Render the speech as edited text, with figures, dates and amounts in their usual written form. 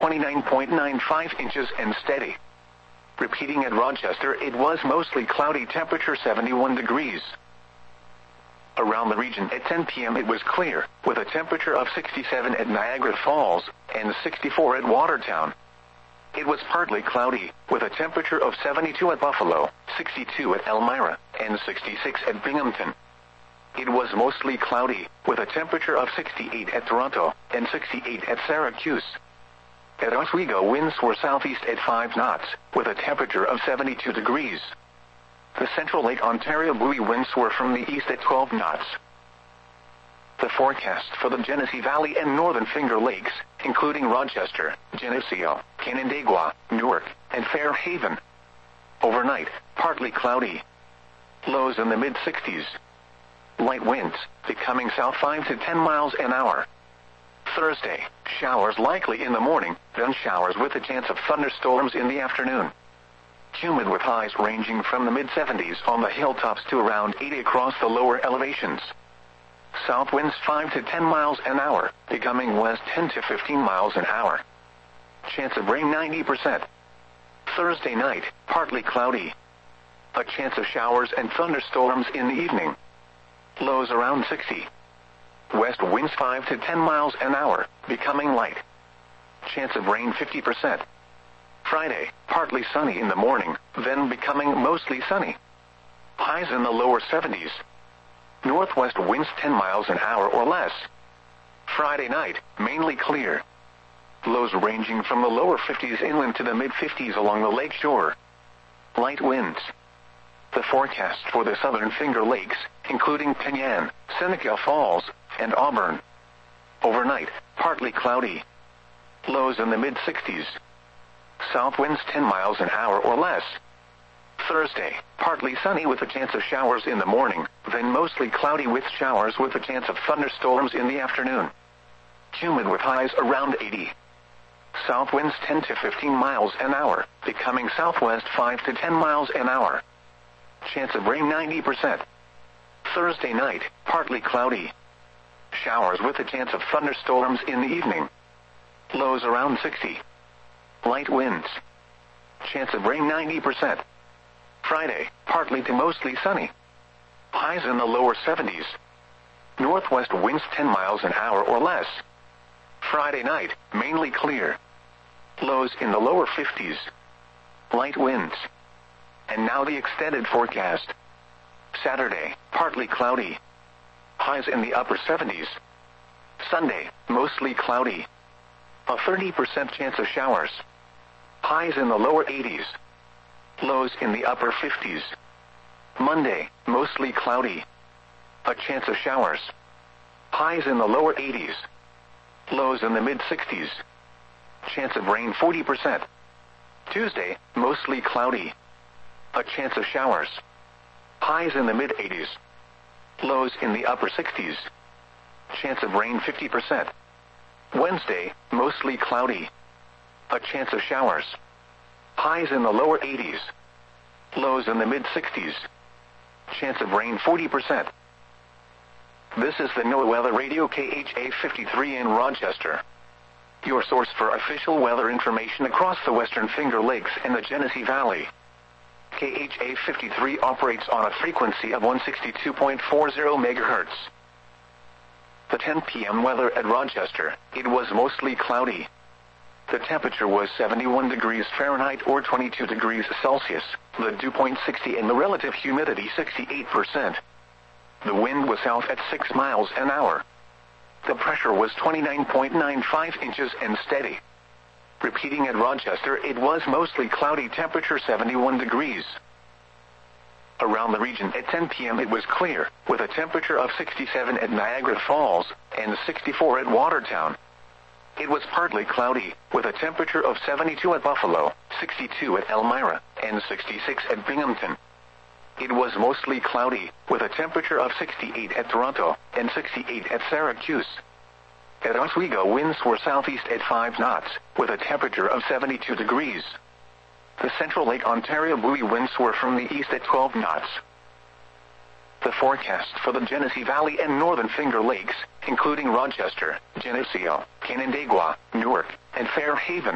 29.95 inches and steady. Repeating at Rochester, it was mostly cloudy, temperature 71 degrees. Around the region at 10 p.m. it was clear, with a temperature of 67 at Niagara Falls and 64 at Watertown. It was partly cloudy, with a temperature of 72 at Buffalo, 62 at Elmira, and 66 at Binghamton. It was mostly cloudy, with a temperature of 68 at Toronto and 68 at Syracuse. At Oswego, winds were southeast at 5 knots, with a temperature of 72 degrees. The Central Lake Ontario buoy winds were from the east at 12 knots. The forecast for the Genesee Valley and Northern Finger Lakes, including Rochester, Geneseo, Canandaigua, Newark, and Fairhaven. Overnight, partly cloudy. Lows in the mid-60s. Light winds, becoming south 5 to 10 miles an hour. Thursday, showers likely in the morning, then showers with a chance of thunderstorms in the afternoon. Humid with highs ranging from the mid-70s on the hilltops to around 80 across the lower elevations. South winds 5 to 10 miles an hour, becoming west 10 to 15 miles an hour. Chance of rain 90%. Thursday night, partly cloudy. A chance of showers and thunderstorms in the evening. Lows around 60. West winds 5 to 10 miles an hour, becoming light. Chance of rain 50%. Friday, partly sunny in the morning, then becoming mostly sunny. Highs in the lower 70s. Northwest winds 10 miles an hour or less. Friday night, mainly clear. Lows ranging from the lower 50s inland to the mid-50s along the lake shore. Light winds. The forecast for the Southern Finger Lakes, including Penyan, Seneca Falls, and Auburn. Overnight, partly cloudy. Lows in the mid-60s. South winds 10 miles an hour or less. Thursday, partly sunny with a chance of showers in the morning, then mostly cloudy with showers with a chance of thunderstorms in the afternoon. Humid with highs around 80. South winds 10 to 15 miles an hour, becoming southwest 5 to 10 miles an hour. Chance of rain 90%. Thursday night, partly cloudy. Showers with a chance of thunderstorms in the evening. Lows around 60. Light winds. Chance of rain 90%. Friday, partly to mostly sunny. Highs in the lower 70s. Northwest winds 10 miles an hour or less. Friday night, mainly clear. Lows in the lower 50s. Light winds. And now the extended forecast. Saturday, partly cloudy. Highs in the upper 70s. Sunday, mostly cloudy. A 30% chance of showers. Highs in the lower 80s. Lows in the upper 50s. Monday, mostly cloudy. A chance of showers. Highs in the lower 80s. Lows in the mid-60s. Chance of rain 40%. Tuesday, mostly cloudy. A chance of showers. Highs in the mid-80s. Lows in the upper 60s. Chance of rain 50%. Wednesday, mostly cloudy. A chance of showers. Highs in the lower 80s. Lows in the mid-60s. Chance of rain 40%. This is the NOAA Weather Radio KHA 53 in Rochester. Your source for official weather information across the Western Finger Lakes and the Genesee Valley. KHA 53 operates on a frequency of 162.40 MHz. The 10 p.m. weather at Rochester, it was mostly cloudy. The temperature was 71 degrees Fahrenheit or 22 degrees Celsius, the dew point 60 and the relative humidity 68%. The wind was south at 6 miles an hour. The pressure was 29.95 inches and steady. Repeating at Rochester, it was mostly cloudy, temperature 71 degrees. Around the region at 10 p.m. it was clear, with a temperature of 67 at Niagara Falls and 64 at Watertown. It was partly cloudy, with a temperature of 72 at Buffalo, 62 at Elmira, and 66 at Binghamton. It was mostly cloudy, with a temperature of 68 at Toronto and 68 at Syracuse. At Oswego, winds were southeast at 5 knots, with a temperature of 72 degrees. The Central Lake Ontario buoy winds were from the east at 12 knots. The forecast for the Genesee Valley and Northern Finger Lakes, including Rochester, Geneseo, Canandaigua, Newark, and Fairhaven.